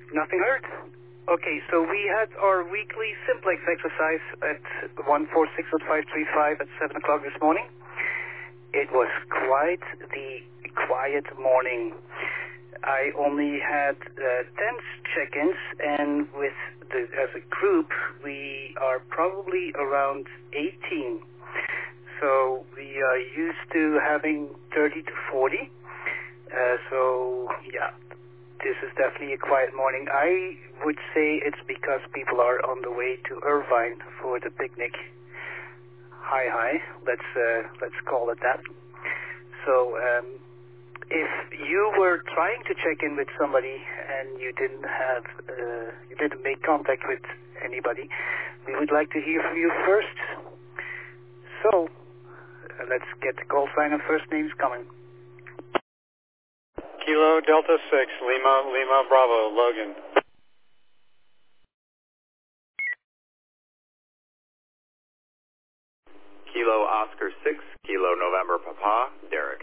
Nothing heard. Okay, so we had our weekly simplex exercise at 146.535 at 7 o'clock this morning. It was quite the quiet morning. I only had 10 check-ins, and as a group, we are probably around 18. So we are used to having 30 to 40. So, yeah, this is definitely a quiet morning. I would say it's because people are on the way to Irvine for the picnic. Hi. Let's call it that. So, if you were trying to check in with somebody and you didn't make contact with anybody, we would like to hear from you first. So, let's get the call sign and first names coming. Kilo Delta 6, Lima Bravo, Logan. Kilo Oscar 6, Kilo November Papa, Derek.